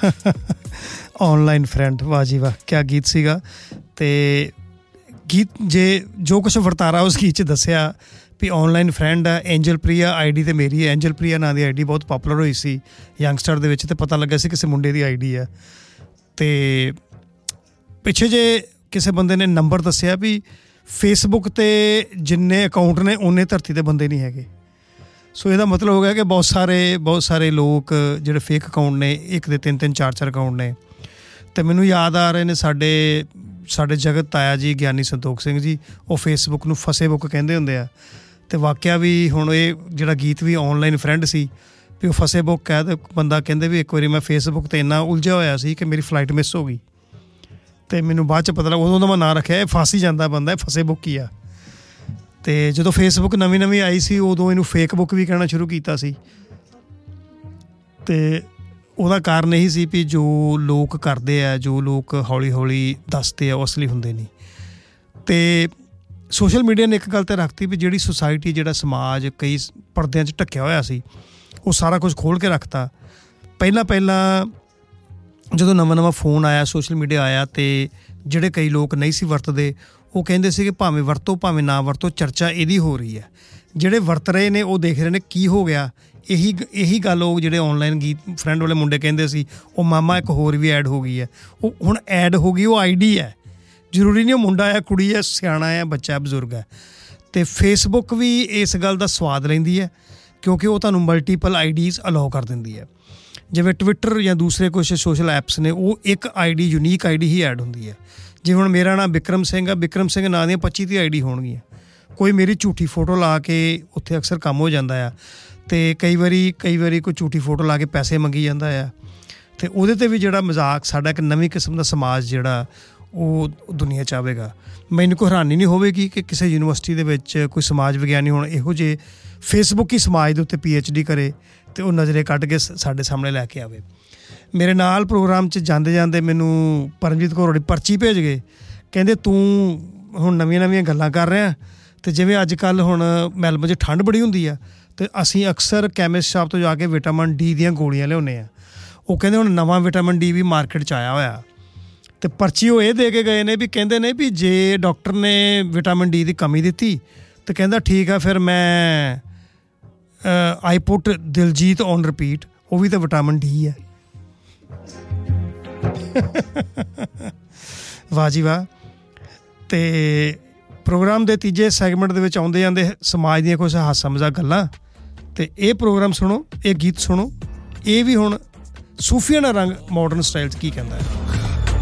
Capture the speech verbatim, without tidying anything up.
Online friend, वाह जी वाह, क्या गीत सीगा। ते गीत जे जो कुछ वरतारा उस गीत च दस्सिया भी ऑनलाइन फ्रेंड है। एंजल प्रिया आई डी तो मेरी है, एंजल प्रिया नाम की आई डी बहुत पॉपूलर हुई सी यंगस्टर दे विच, ते पता लग्या सी किसी मुंडे की आई डी है। तो पिछे जे किसी बंदे ने नंबर दस्सिया भी फेसबुक ते जिन्ने अकाउंट ने उन्ने धरती ते बंदे नहीं हैगे। सो ਇਹਦਾ मतलब हो गया कि बहुत सारे बहुत सारे लोग ਜਿਹੜੇ फेक अकाउंट ने, एक ਦੇ ਤਿੰਨ ਤਿੰਨ ਚਾਰ ਚਾਰ ਅਕਾਊਂਟ ਨੇ। ਅਤੇ ਮੈਨੂੰ ਯਾਦ ਆ ਰਹੇ ਨੇ ਸਾਡੇ ਸਾਡੇ ਜਗਤ ਤਾਇਆ ਜੀ ਗਿਆਨੀ ਸੰਤੋਖ ਸਿੰਘ ਜੀ, ਉਹ ਫੇਸਬੁੱਕ ਨੂੰ ਫਸੇਬੁੱਕ ਕਹਿੰਦੇ ਹੁੰਦੇ ਆ। ਅਤੇ ਵਾਕਿਆ ਵੀ ਹੁਣ ਇਹ ਜਿਹੜਾ ਗੀਤ ਵੀ ਔਨਲਾਈਨ ਫਰੈਂਡ ਸੀ ਵੀ ਉਹ ਫਸੇਬੁੱਕ ਕਹਿ, ਅਤੇ ਬੰਦਾ ਕਹਿੰਦੇ ਵੀ ਇੱਕ ਵਾਰੀ ਮੈਂ ਫੇਸਬੁੱਕ 'ਤੇ ਇੰਨਾ ਉਲਝਿਆ ਹੋਇਆ ਸੀ ਕਿ ਮੇਰੀ ਫਲਾਈਟ ਮਿਸ ਹੋ ਗਈ। ਅਤੇ ਮੈਨੂੰ ਬਾਅਦ 'ਚ ਪਤਾ ਲੱਗਾ, ਉਦੋਂ ਦਾ ਮੈਂ ਨਾਂ ਰੱਖਿਆ ਇਹ ਫਸ ਹੀ ਜਾਂਦਾ ਬੰਦਾ, ਇਹ ਫਸੇਬੁੱਕ ਹੀ ਆ। ਅਤੇ ਜਦੋਂ ਫੇਸਬੁੱਕ ਨਵੀਂ ਨਵੀਂ ਆਈ ਸੀ ਉਦੋਂ ਇਹਨੂੰ ਫੇਕ ਬੁੱਕ ਵੀ ਕਹਿਣਾ ਸ਼ੁਰੂ ਕੀਤਾ ਸੀ। ਅਤੇ ਉਹਦਾ ਕਾਰਨ ਇਹੀ ਸੀ ਵੀ ਜੋ ਲੋਕ ਕਰਦੇ ਆ, ਜੋ ਲੋਕ ਹੌਲੀ ਹੌਲੀ ਦੱਸਦੇ ਆ, ਉਹ ਅਸਲੀ ਹੁੰਦੇ ਨਹੀਂ। ਅਤੇ ਸੋਸ਼ਲ ਮੀਡੀਆ ਨੇ ਇੱਕ ਗੱਲ ਤਾਂ ਰੱਖਤੀ ਵੀ ਜਿਹੜੀ ਸੁਸਾਇਟੀ, ਜਿਹੜਾ ਸਮਾਜ ਕਈ ਪਰਦਿਆਂ 'ਚ ਢੱਕਿਆ ਹੋਇਆ ਸੀ, ਉਹ ਸਾਰਾ ਕੁਝ ਖੋਲ੍ਹ ਕੇ ਰੱਖਤਾ। ਪਹਿਲਾਂ ਪਹਿਲਾਂ ਜਦੋਂ ਨਵਾਂ ਨਵਾਂ ਫੋਨ ਆਇਆ, ਸੋਸ਼ਲ ਮੀਡੀਆ ਆਇਆ, ਅਤੇ ਜਿਹੜੇ ਕਈ ਲੋਕ ਨਹੀਂ ਸੀ ਵਰਤਦੇ ਉਹ ਕਹਿੰਦੇ ਸੀ ਕਿ ਭਾਵੇਂ ਵਰਤੋ ਭਾਵੇਂ ਨਾ ਵਰਤੋ, ਚਰਚਾ ਇਹਦੀ ਹੋ ਰਹੀ ਹੈ। ਜਿਹੜੇ ਵਰਤ ਰਹੇ ਨੇ ਉਹ ਦੇਖ ਰਹੇ ਨੇ ਕੀ ਹੋ ਗਿਆ। ਇਹੀ ਇਹੀ ਗੱਲ ਉਹ ਜਿਹੜੇ ਔਨਲਾਈਨ ਗੀਤ ਫਰੈਂਡ ਵਾਲੇ ਮੁੰਡੇ ਕਹਿੰਦੇ ਸੀ, ਉਹ ਮਾਮਾ ਇੱਕ ਹੋਰ ਵੀ ਐਡ ਹੋ ਗਈ ਹੈ। ਉਹ ਹੁਣ ਐਡ ਹੋ ਗਈ, ਉਹ ਆਈ ਡੀ ਹੈ, ਜ਼ਰੂਰੀ ਨਹੀਂ ਉਹ ਮੁੰਡਾ ਹੈ, ਕੁੜੀ ਹੈ, ਸਿਆਣਾ ਹੈ, ਬੱਚਾ, ਬਜ਼ੁਰਗ ਹੈ। ਅਤੇ ਫੇਸਬੁੱਕ ਵੀ ਇਸ ਗੱਲ ਦਾ ਸਵਾਦ ਲੈਂਦੀ ਹੈ ਕਿਉਂਕਿ ਉਹ ਤੁਹਾਨੂੰ ਮਲਟੀਪਲ ਆਈ ਡੀਜ਼ ਅਲਾਓ ਕਰ ਦਿੰਦੀ ਹੈ। ਜਿਵੇਂ ਟਵਿੱਟਰ ਜਾਂ ਦੂਸਰੇ ਕੁਛ ਸੋਸ਼ਲ ਐਪਸ ਨੇ, ਉਹ ਇੱਕ I D, unique I D he add ਹੁੰਦੀ ਹੈ। ਜਿਵੇਂ ਹੁਣ ਮੇਰਾ ਨਾਮ ਬਿਕਰਮ ਸਿੰਘ ਆ, ਬਿਕਰਮ ਸਿੰਘ ਨਾਂ ਦੀਆਂ ਪੱਚੀ ਤੀਹ ਆਈ ਡੀ ਹੋਣਗੀਆਂ। ਕੋਈ ਮੇਰੀ ਝੂਠੀ ਫੋਟੋ ਲਾ ਕੇ ਉੱਥੇ ਅਕਸਰ ਕੰਮ ਹੋ ਜਾਂਦਾ ਆ। ਅਤੇ ਕਈ ਵਾਰੀ ਕਈ ਵਾਰੀ ਕੋਈ ਝੂਠੀ ਫੋਟੋ ਲਾ ਕੇ ਪੈਸੇ ਮੰਗੀ ਜਾਂਦਾ ਆ। ਅਤੇ ਉਹਦੇ 'ਤੇ ਵੀ ਜਿਹੜਾ ਮਜ਼ਾਕ, ਸਾਡਾ ਇੱਕ ਨਵੀਂ ਕਿਸਮ ਦਾ ਸਮਾਜ ਜਿਹੜਾ ਉਹ ਦੁਨੀਆ 'ਚ ਆਵੇਗਾ। ਮੈਨੂੰ ਕੋਈ ਹੈਰਾਨੀ ਨਹੀਂ ਹੋਵੇਗੀ ਕਿ ਕਿਸੇ ਯੂਨੀਵਰਸਿਟੀ ਦੇ ਵਿੱਚ ਕੋਈ ਸਮਾਜ ਵਿਗਿਆਨੀ ਹੁਣ ਇਹੋ ਜਿਹੇ ਫੇਸਬੁੱਕ ਹੀ ਸਮਾਜ ਦੇ ਉੱਤੇ ਪੀ ਐਚ ਡੀ ਕਰੇ ਅਤੇ ਉਹ ਨਜ਼ਰੇ ਕੱਢ ਕੇ ਸਾਡੇ ਸਾਹਮਣੇ ਲੈ ਕੇ ਆਵੇ। ਮੇਰੇ ਨਾਲ ਪ੍ਰੋਗਰਾਮ 'ਚ ਜਾਂਦੇ ਜਾਂਦੇ ਮੈਨੂੰ ਪਰਮਜੀਤ ਕੌਰ ਹੋਣੀ ਪਰਚੀ ਭੇਜ ਗਏ, ਕਹਿੰਦੇ ਤੂੰ ਹੁਣ ਨਵੀਆਂ ਨਵੀਆਂ ਗੱਲਾਂ ਕਰ ਰਿਹਾ। ਅਤੇ ਜਿਵੇਂ ਅੱਜ ਕੱਲ੍ਹ ਹੁਣ ਮੈਲਬਨ 'ਚ ਠੰਡ ਬੜੀ ਹੁੰਦੀ ਆ, ਅਤੇ ਅਸੀਂ ਅਕਸਰ ਕੈਮਿਸਟ ਸ਼ਾਪ ਤੋਂ ਜਾ ਕੇ ਵਿਟਾਮਿਨ ਡੀ ਦੀਆਂ ਗੋਲੀਆਂ ਲਿਆਉਂਦੇ ਹਾਂ। ਉਹ ਕਹਿੰਦੇ ਹੁਣ ਨਵਾਂ ਵਿਟਾਮਿਨ ਡੀ ਵੀ ਮਾਰਕੀਟ 'ਚ ਆਇਆ ਹੋਇਆ। ਅਤੇ ਪਰਚੀ ਉਹ ਇਹ ਦੇ ਕੇ ਗਏ ਨੇ ਵੀ ਕਹਿੰਦੇ ਨੇ ਵੀ ਜੇ ਡਾਕਟਰ ਨੇ ਵਿਟਾਮਿਨ ਡੀ ਦੀ ਕਮੀ ਦਿੱਤੀ ਤਾਂ ਕਹਿੰਦਾ ਠੀਕ ਆ, ਫਿਰ ਮੈਂ ਆਈ ਪੁੱਟ ਦਿਲਜੀਤ ਔਨ ਰਿਪੀਟ, ਉਹ ਵੀ ਤਾਂ ਵਿਟਾਮਿਨ ਡੀ ਹੈ। ਵਾਹ ਜੀ ਵਾਹ। ਅਤੇ ਪ੍ਰੋਗਰਾਮ ਦੇ ਤੀਜੇ ਸੈਗਮੈਂਟ ਦੇ ਵਿੱਚ ਆਉਂਦੇ ਜਾਂਦੇ ਸਮਾਜ ਦੀਆਂ ਕੁਛ ਹਾਸਾ ਮਜ਼ਾਕ ਗੱਲਾਂ। ਅਤੇ ਇਹ ਪ੍ਰੋਗਰਾਮ ਸੁਣੋ, ਇਹ ਗੀਤ ਸੁਣੋ, ਇਹ ਵੀ ਹੁਣ ਸੂਫੀਆਨਾ ਰੰਗ ਮਾਡਰਨ ਸਟਾਈਲ 'ਚ ਕੀ ਕਹਿੰਦਾ ਹੈ।